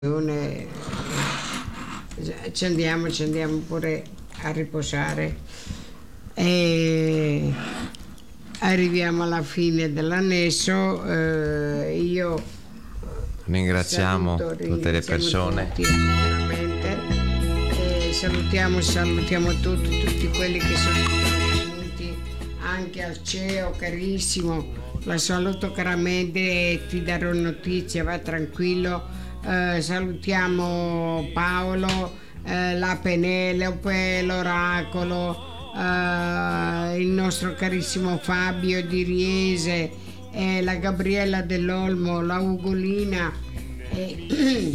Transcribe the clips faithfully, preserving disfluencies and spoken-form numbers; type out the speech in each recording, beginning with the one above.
ci andiamo, ci andiamo pure a riposare e arriviamo alla fine dell'annesso. Eh, io ringraziamo saluto, tutte le persone tutti, veramente, e salutiamo salutiamo tutti tutti quelli che sono venuti, anche al C E O carissimo, la saluto caramente e ti darò notizie, va tranquillo. Eh, salutiamo Paolo, eh, la Penelope, l'Oracolo, eh, il nostro carissimo Fabio di Riese, eh, la Gabriella dell'Olmo, la Ugolina e,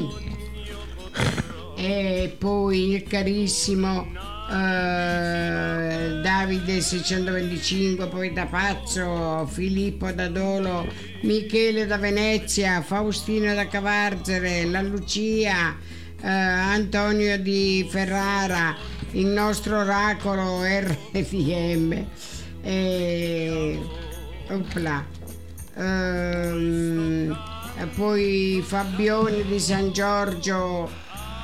e poi il carissimo eh, Davide seicentoventicinque, poi da Pazzo, Filippo da Dolo, Michele da Venezia, Faustino da Cavarzere, la Lucia, eh, Antonio di Ferrara, il nostro oracolo R F M, e, opla, ehm, e poi Fabione di San Giorgio,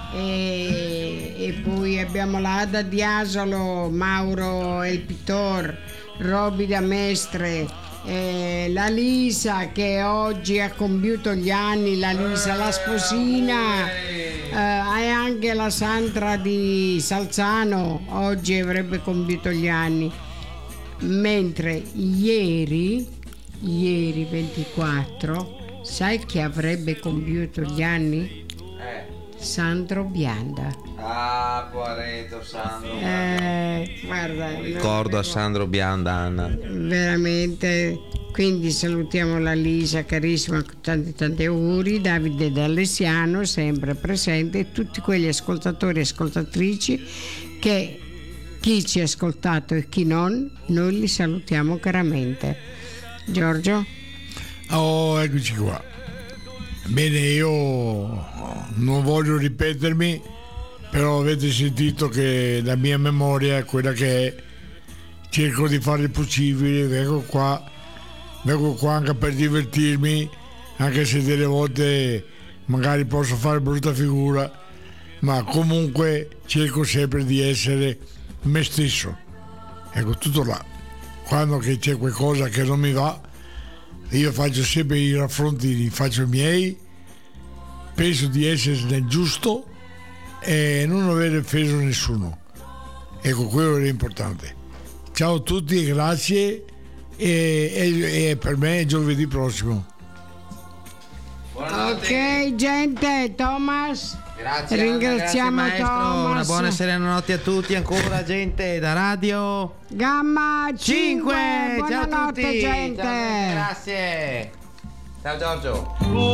e, e poi abbiamo l'Ada di Asolo, Mauro El Pitor, Roby da Mestre, eh, la Lisa che oggi ha compiuto gli anni, la Lisa, la sposina, eh, e anche la Sandra di Salzano oggi avrebbe compiuto gli anni, mentre ieri ieri ventiquattro sai chi avrebbe compiuto gli anni? Sandro Bianda. Ah, poveretto Sandro. Eh, guarda, ricordo a Sandro Bianda, Anna. Veramente. Quindi salutiamo la Lisa carissima con tanti tanti auguri, Davide D'Alessiano sempre presente, e tutti quegli ascoltatori e ascoltatrici che chi ci ha ascoltato e chi non, noi li salutiamo caramente. Giorgio? Oh, eccoci qua. Bene, io non voglio ripetermi, però avete sentito che la mia memoria è quella che è. Cerco di fare il possibile, vengo qua, vengo qua anche per divertirmi, anche se delle volte magari posso fare brutta figura, ma comunque cerco sempre di essere me stesso. Ecco, tutto là. Quando che c'è qualcosa che non mi va, io faccio sempre i raffronti, faccio i miei, penso di essere nel giusto e non aver offeso nessuno. Ecco, quello è importante. Ciao a tutti, grazie, e, e, e per me è giovedì prossimo. Buonanotte. Ok gente, Thomas, grazie, ringraziamo Anna, grazie, Thomas. Una buona serena notte a tutti ancora, gente, da Radio Gamma cinque. cinque. Ciao a Buonanotte tutti, gente. ciao, grazie, ciao Giorgio.